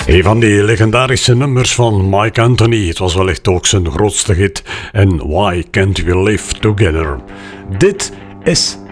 Een van die legendarische nummers van Mike Anthony. Het was wellicht ook zijn grootste hit. En Why Can't We Live Together? Dit is